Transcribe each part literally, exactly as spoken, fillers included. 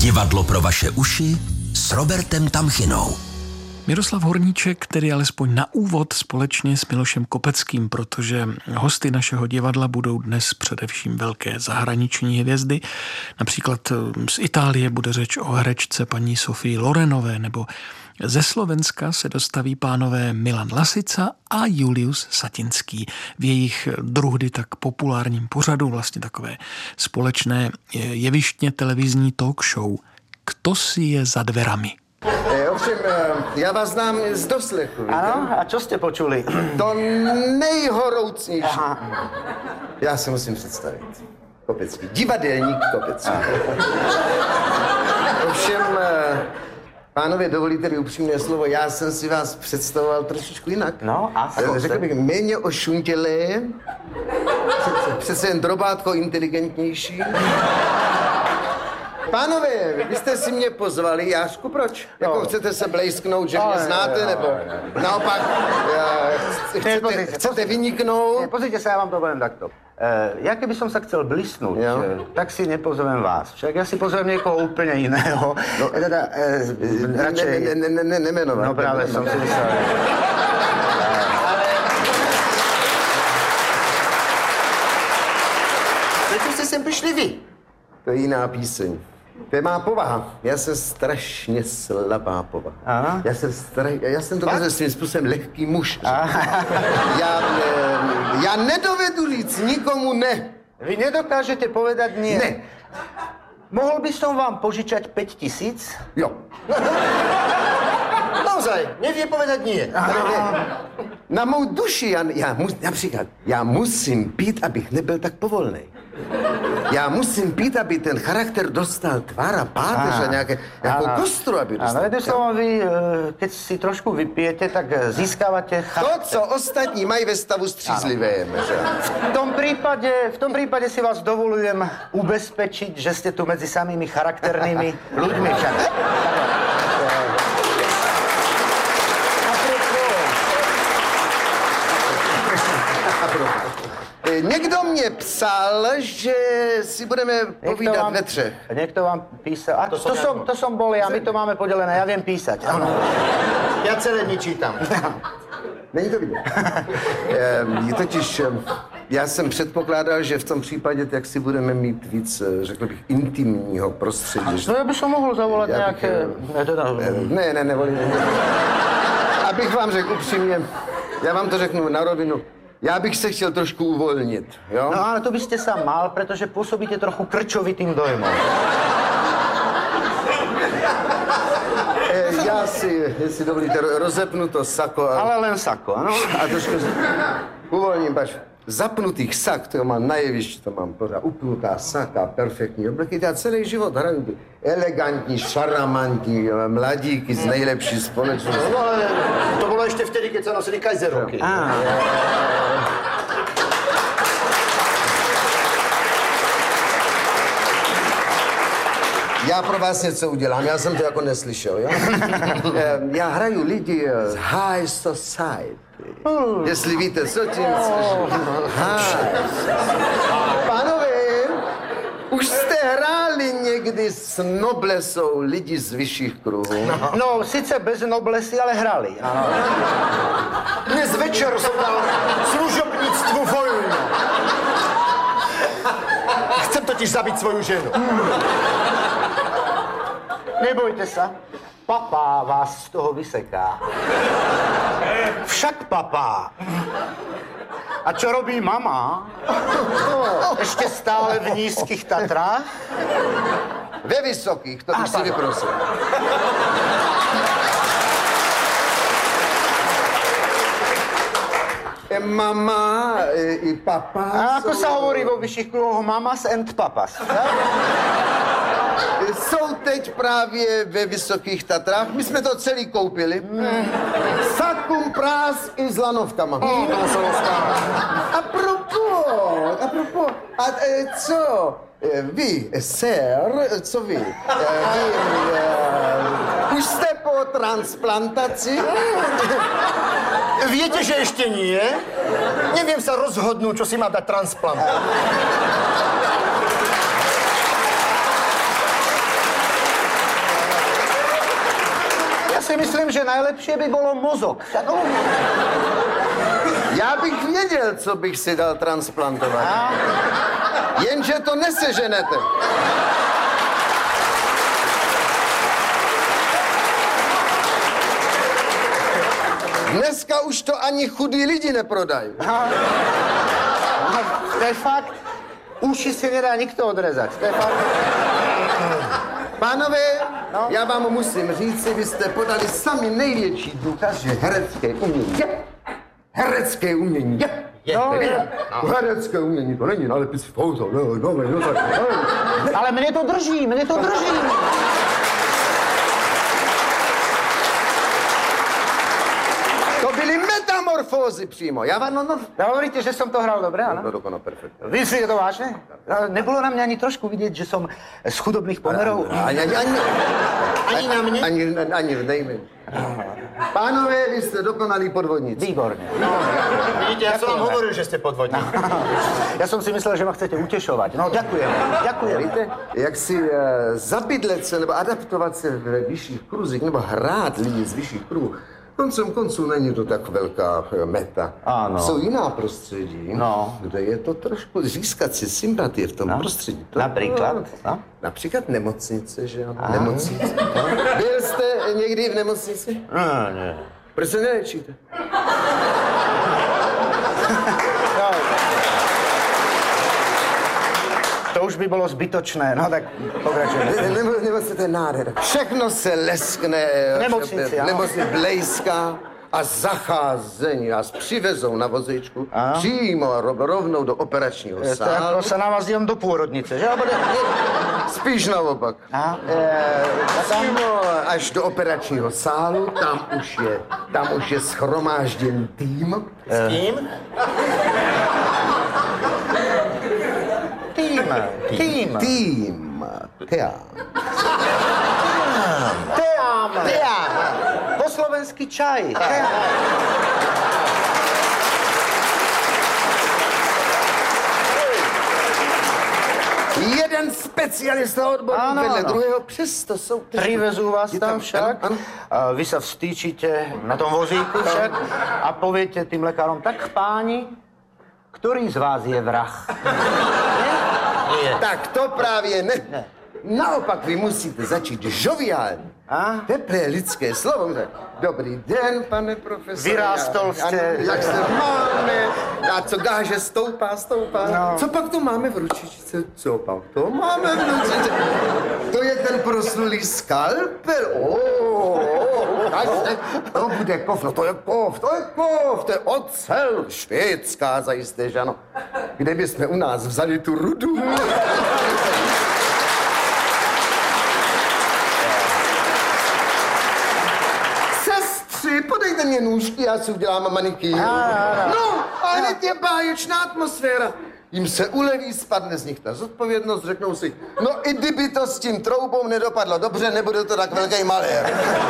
Divadlo pro vaše uši s Robertem Tamchinou. Miroslav Horníček, tedy alespoň na úvod společně s Milošem Kopeckým, protože hosty našeho divadla budou dnes především velké zahraniční hvězdy. Například z Itálie bude řeč o herečce paní Sofii Lorenové, nebo ze Slovenska se dostaví pánové Milan Lasica a Julius Satinský v jejich druhdy tak populárním pořadu, vlastně takové společné jevištně televizní talk show Kto si je za dverami. E, ovšem, já vás znám z doslechu. Ano, a čo ste počuli? To nejhoroucnější. Aha. Já se musím představit. Kopecký. Divadelník Kopecký. Ovšem, pánové, dovolíte-li upřímné slovo, já jsem si vás představoval trošičku jinak. No, a řekl bych, méně ošuntělé, přece, přece jen drobátko inteligentnější. Pánové, vy jste si mě pozvali, Jášku, proč? No. Jako chcete se blejsknout, že mě znáte, nebo naopak chcete, ne, chcete vyniknout? Ne, pozrite sa, ja vám to poviem takto. E, ja keby som sa chcel blísnuť, e, tak si nepozvem vás. Však ja si pozvem niekoho úplne iného. No, e, teda, e, radšej... Ne, ne, ne, ne, nemenovat. No práve som si myslel. Proč jste sem přišli vy? To je jiná píseň. To je má povaha. Já jsem strašně slabá povaha. Aha. Já jsem stra... já jsem to svým způsobem lehký muž. Já, ne, já nedovedu říct nikomu ne. Vy nedokážete povedať nie? Ne. Mohol by som vám požičať päť tisíc? Jo. Naozaj, nevie povedať nie. Na mou duši, já, já mus, například, já musím pít, abych nebyl tak povolnej. Já musím pít, aby ten charakter dostal tvár a páteř a nějaké, nějakou kostru, aby dostal. Áno, jedným slovom, vy, keď si trošku vypijete, tak získávate charakter. To, co ostatní mají ve stavu střízlivém. V tom prípade, v tom prípade si vás dovolujem ubezpečiť, že ste tu medzi samými charakternými ľuďmi však. Někdo mě psal, že si budeme povídat vám, ve třech. Niekto vám písal. A to, to, som, to som bol ja, my to máme podelené, ja viem písať. Ano. Ja celé dni čítam. Není to vidět. Je totiž, já jsem předpokládal, že v tom případě tak si budeme mít víc, řekl bych, intimního prostředí. No já bych mohl zavolat já nějaké... Bych, ne, ne, nevolím. Abych vám řekl upřímně, já vám to řeknu na rovinu, já bych se chtěl trošku uvolnit, jo? No ale to byste sa mal, protože působíte trochu krčovitým dojmom. E, já si, jestli dovolíte, rozepnu to sako. A... Ale len sako, ano? A trošku uvolním, pač. Zapnutých sak, to mám na jevišti, to mám pořád upnutá saka, perfektní obleky. Já celý život hraju elegantní, šarmantní mladíky z nejlepší společnosti. No ale to bylo ještě vtedy, keď se nosili kajzerovky. Ah. Já pro vás něco udělám, já jsem to jako neslyšel, jo? Já hraju lidi z high society. Hmm. Jestli víte, co tím slyším. Pánové, už jste hráli někdy s noblesou lidi z vyšších kruhů? No, no sice bez noblesy, ale hrali. Ano. Dnes večer jsem dal služobnictvu vojnu. Chcem totiž zabít svoju ženu. Nebojte sa, papá vás z toho vyseká. Však papá. A čo robí mama? Ešte stále v nízkych Tatrách? Ve vysokých, to bych si vyprosil. Mama i papa. A ako sa hovorí vo vyšších kruhoch? Mamas and papas. Jsou teď právě ve Vysokých Tatrách. My jsme to celý koupili. Mm. Sakum prás i s lanovkama. Oh, to jsou a propos, a propos, a e, co? E, vy, sir, co vy? E, vy e, už jste po transplantaci? Viete, že ešte nie? Neviem sa rozhodnúť, čo si má dať transplant. si myslím, že najlepšie by bolo mozog. No. Já bych věděl, co bych si dal transplantovat. A? Jenže to neseženete. Dneska už to ani chudí lidi neprodají. To je fakt. Uši si nedá nikto odrezať. To je fakt. Pánové, no? Já vám musím říct, vy jste podali sami největší důkaz, že herecké umění je. Herecké umění je. Je, no, je. No. Herecké umění, to není nálepis foto, no, no, no, no, no. Ale mne to drží, mne to drží. To byly metamorfózy přímo. Já vám, no, no. Hovoríte, že som to hral dobre, áno? No, dokonale, perfektne. Vy si je to vážne? Nebolo na mňa ani trošku vidieť, že som z chudobných pomerov? Ani, ani, ani, Ani na mne? ani, ani v nejmenším. Pánové, vy jste dokonalí podvodníci. Výborne. Vidíte, ja som vám hovoril, že ste podvodník. Ja som si myslel, že ma chcete utešovať. No, ďakujem. Ďakujem. Víte, jak si uh, zabydlet se nebo adaptovat se ve vyšších kruzích nebo hrát lidi z vyšších kruhů, koncem konců není to tak velká meta. Ano. Jsou jiná prostředí, no. kde je to trošku získat si sympatie v tom no. prostředí. To, Například? No. Například nemocnice, že jo? Nemocnice. No. Byl jste někdy v nemocnici? No, ne. Proč se neléčíte? No. To už by bylo zbytočné, no tak pokračujeme. Ne, nebo, nebo se to je nádhera. Všechno se leskne. Nemocnici, ano. Nemocnici blejská a zacházení. Nás přivezou na vozíčku Ano. přímo rovnou do operačního To sálu. jako se navazím do půrodnice, že? Spíš naopak. A, e, Přímo až do operačního sálu, tam už je, tam už je schromážděn tým. S kým? Tým. Tým. Tým. Teám. Teám. Teám. Po slovensky čaj. Teám. Jeden specialista odborník vedle druhého, přesto jsou... Privezú vás tam však, Ano, ano. a vy sa vstýčite na tom vozíku však a poviete tým lekárom, tak páni, ktorý z vás je vrah? Nie. Tak to právě ne. ne. Naopak vy musíte začít žoviálně. A? Teplé lidské slovo. Dobrý den, pane profesore. Vyrástol jste. Ano, jak se máme? A co gáže stoupá, stoupá. No. Co pak to máme v ručičce? Co pak to máme v ručičce? To je ten proslulý skalpel. Oh, ukažte. To bude kov. No to je kov, to je kov. To je ocel. Švédská zajisté, že ano. Kde bychom u nás vzali tu rudu? Podejte mě nůžky, já si udělám manikýr. No, a hned je báječná atmosféra. Jim se uleví, spadne z nich ta zodpovědnost, řeknou si, no i kdyby to s tím troubou nedopadlo dobře, nebude to tak velký malér.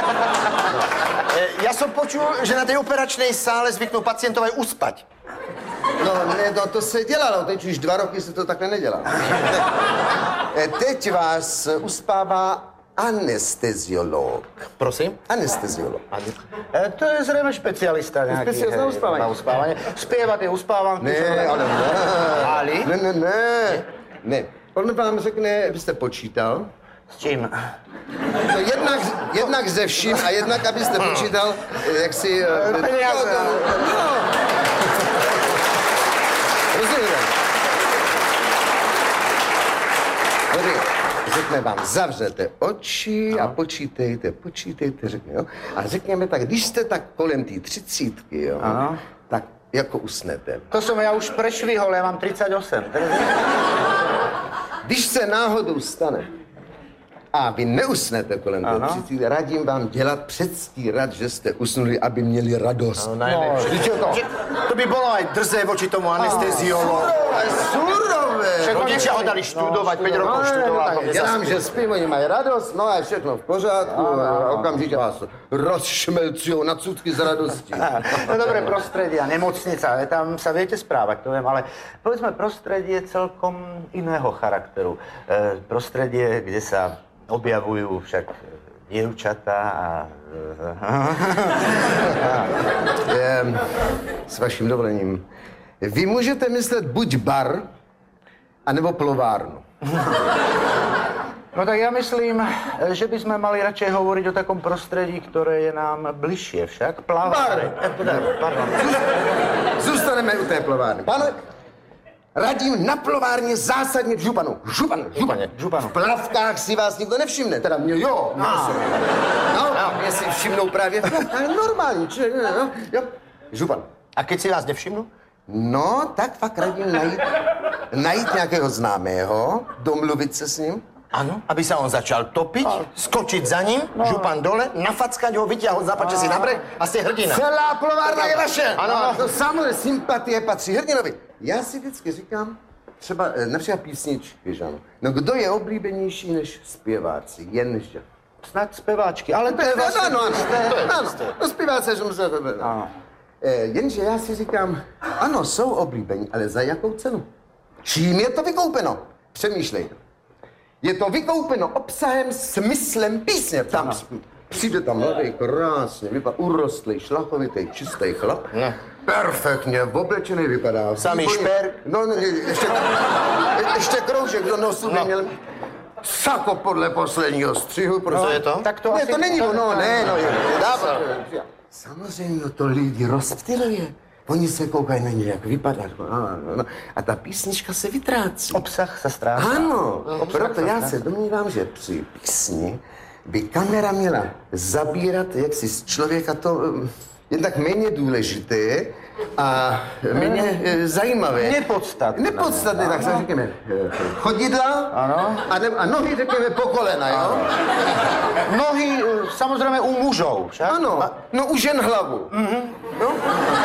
Ja som počul, že na tej operačnej sále zvyknú pacientové uspať. No, ne, no, to se dělalo, teď už dva roky se to takhle nedělá. Teď vás uspává anesteziolog. Prosím? Anesteziolog. E, to je zrejme špecialista nejaký. Specialista na uspávanie. Na uspávanie. Spievať je uspávanky. Ne, ale ne. Ali? Ne, ne, ne. Ne. On vám řekne, abyste počítal. S čím? No jednak, jednak ze vším a jednak, abyste počítal, jak si... Peniaze. No. Rozumíte? Řekne vám, zavřete oči a počítejte, počítejte, řekne, jo. A řekněme tak, když jste tak kolem té třicítky, jo, Ano. tak jako usnete. To som ja už prešvihol, ja mám tridsaťosem. Když se náhodou stane a vy neusnete kolem té třicítky, radím vám dělat předstírat, že jste usnuli, aby měli radost. No, najlepšie. to? To by bolo aj drzé voči tomu anesteziologu. Surové, surové. Rodičia ho dali študovať, päť rokov študoval. No, dělám, že spím, oni mají radost, no a je všechno v pořádku, a okamžitě vás rozšmelcujou na cutky z radosti. No dobre, prostredie, nemocnica, tam sa viete správať, to viem, ale povedzme prostredie celkom iného charakteru. E, prostredie, kde sa objavujú však Děvčata a... Ehm, S vaším dovolením. Vy můžete myslet buď bar, anebo plovárnu. No tak ja myslím, že by sme mali radšej hovoriť o takom prostredí, ktoré je nám bližšie však. Plavárne. Pardon. Zůstaneme u té plovárny. Pane, radím na plovárně zásadně v županu. Župan, županě. Županu. V plavkách si vás nikdo nevšimne. Teda mě jo. Mě no, no, no, mě si všimnou právě v plavkách. Normální, či, no, jo. Župan. A keď si vás nevšimnu? No, tak fakt radím najít, najít nějakého známého, domluvit se s ním. Ano, aby sa on začal topiť, skočiť za ním, župan dole, nafackať ho, vyťahol, zapače si na breh a ste hrdina. Celá plovárna je vaše. Ano. To samozřejmě sympatie patří hrdinovi. Já si vždycky říkám, třeba eh, například písničky, že ano. No kdo je oblíbenější než zpěváci? Jenže. Snad speváčky, ale to je vlastně... Ano, ano, ano, no zpěváci, že musíme... Ano. Eh, jenže já si říkám, ano, jsou oblíbení, ale za jakou cenu? Čím je to vykoupeno? Přemýšlejte. Je to vykoupeno obsahem, smyslem písně. Tam přijde tam mladý, krásně, vypadá urostlý, šlachovitý, čistý chlap. Ne. Perfektně, oblečený vypadá. Samý výborně. šperk. No, ne, ještě, ještě kroužek do nosu No. neměl. Sako podle posledního střihu. Prostě. Co je to? Tak to Ne, asi... to není ono, ne, no. Je, Dává. samozřejmě to lidi rozptyluje. Oni se koukají na ně, jak vypadá. No, no. A ta písnička se vytrácí. Obsah se ztrácí. Ano, proto já se domnívám, že při písni by kamera měla zabírat jaksi z člověka to um, jednak méně důležité a méně e, zajímavé. Nepodstatné. Nepodstatné, tak se říkáme. e, Chodidla Ano. a, ne, a nohy řekněme po kolena, jo? Nohy, e, samozrejme u mužov však. Ano, no u žen hlavu. No.